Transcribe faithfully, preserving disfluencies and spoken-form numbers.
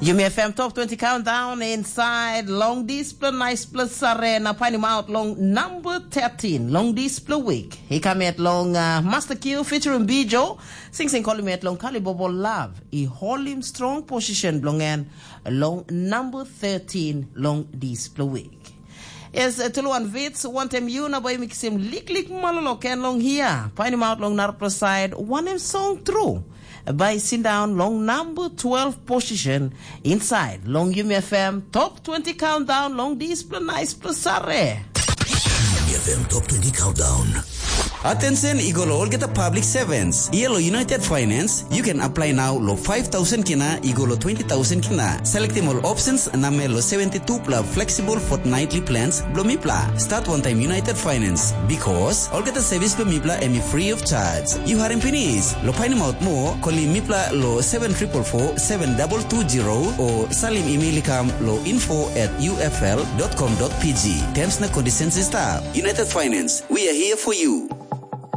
U M F M Top twenty Countdown inside Long Display Nice Plus Arena. Find him out long number thirteen, Long Display Week. He come at long uh, Master Q featuring Bijo. Sing sing call him at long Calibobo Love. He hold him strong position long and long number thirteen, Long Display Week. Yes, uh, Tuluan Vits, one time you na boy mix him lick lick malolo ken long here. Find him out long Narpa side, one him song through. By sitting down long number twelve position inside Long U M F M Top twenty Countdown Long Display Nice Plus Arre. U M F M Top twenty Countdown. Attention, igolo all get a public servants. Yellow United Finance, you can apply now lo five thousand kina, igolo twenty thousand kina. Select them all options, name lo seventy-two pla flexible fortnightly plans, blomipla. Start one time United Finance, because all get a service blomipla and free of charge. You are in pennies. Lo find out more, call mipla lo seven four four seven two two zero or salim email kam lo info at u f l dot com dot p g. Terms na conditions stop. United Finance, we are here for you.